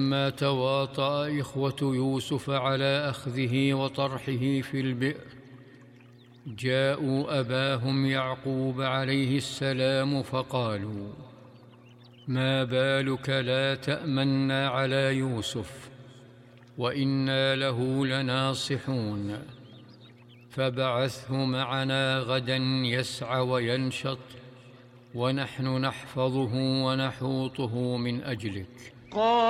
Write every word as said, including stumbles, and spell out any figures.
لما تواطأ إخوة يوسف على أخذه وطرحه في البئر جاءوا أباهم يعقوب عليه السلام فقالوا: ما بالك لا تأمنا على يوسف وإنا له لناصحون، فبعثه معنا غدا يسعى وينشط ونحن نحفظه ونحوطه من أجلك.